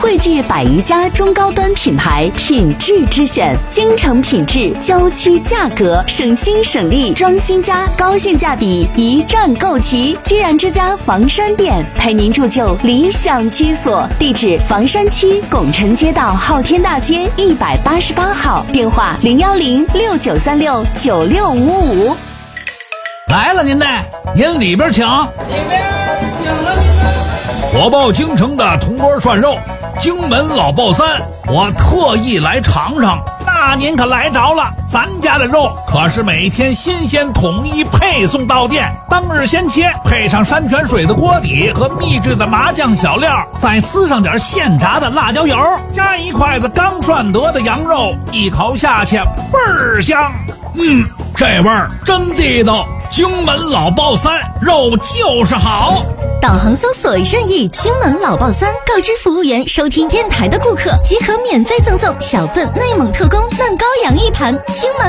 汇聚100余家中高端品牌，品质之选，京城品质，郊区价格，省心省力，装新家，高性价比，一站购齐。居然之家房山店陪您铸就理想居所，地址房山区拱辰街道昊天大街188号，电话01069369655。 来了您的，您里边请。 里边请了您的。 火爆京城的铜锅涮肉，荆门老爆三，我特意来尝尝。那您可来着了，咱家的肉可是每天新鲜统一配送到店，当日先切，配上山泉水的锅底和秘制的麻酱小料，再呲上点现炸的辣椒油，加一筷子刚涮得的羊肉，一口下去倍儿香。这味儿真地道，荆门老爆三，肉就是好。 导航搜索任意荆门老爆三，告知服务员收听电台的顾客即可免费赠送小份内蒙特供嫩羔羊1盘。荆门